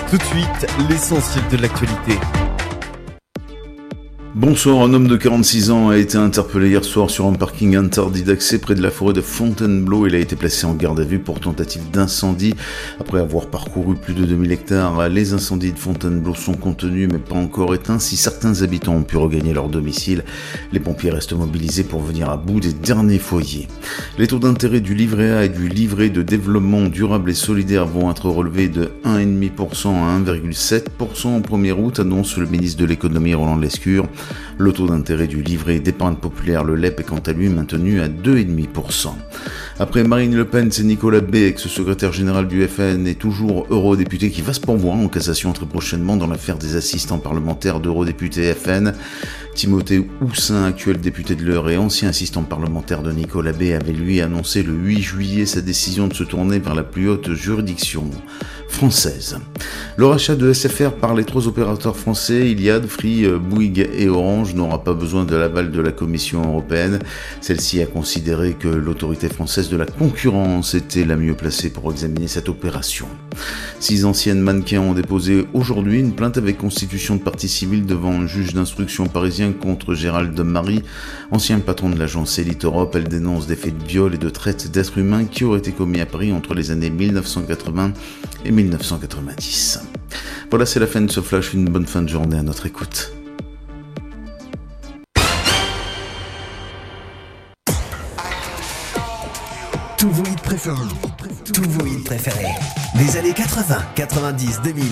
Tout de suite, l'essentiel de l'actualité. Bonsoir, un homme de 46 ans a été interpellé hier soir sur un parking interdit d'accès près de la forêt de Fontainebleau. Il a été placé en garde à vue pour tentative d'incendie. Après avoir parcouru plus de 2000 hectares, les incendies de Fontainebleau sont contenus mais pas encore éteints. Si certains habitants ont pu regagner leur domicile, les pompiers restent mobilisés pour venir à bout des derniers foyers. Les taux d'intérêt du livret A et du livret de développement durable et solidaire vont être relevés de 1,5% à 1,7% au 1er août, annonce le ministre de l'économie Roland Lescure. Le taux d'intérêt du livret d'épargne populaire, le LEP, est quant à lui maintenu à 2,5%. Après Marine Le Pen, c'est Nicolas B, ex-secrétaire général du FN et toujours eurodéputé, qui va se pourvoir en cassation très prochainement dans l'affaire des assistants parlementaires d'eurodéputés FN. Timothée Houssin, actuel député de l'Eure et ancien assistant parlementaire de Nicolas B, avait lui annoncé le 8 juillet sa décision de se tourner vers la plus haute juridiction française. Le rachat de SFR par les 3 opérateurs français, Iliad, Free, Bouygues et Orange, n'aura pas besoin de l'aval de la Commission européenne. Celle-ci a considéré que l'autorité française de la concurrence était la mieux placée pour examiner cette opération. 6 anciennes mannequins ont déposé aujourd'hui une plainte avec constitution de partie civile devant un juge d'instruction parisien contre Gérald Marie, ancien patron de l'agence Elite Europe. Elle dénonce des faits de viol et de traite d'êtres humains qui auraient été commis à Paris entre les années 1980 et 1990. Voilà, c'est la fin de ce flash. Une bonne fin de journée à notre écoute. Tous vos hits préférés. Des années 80, 90, 2000.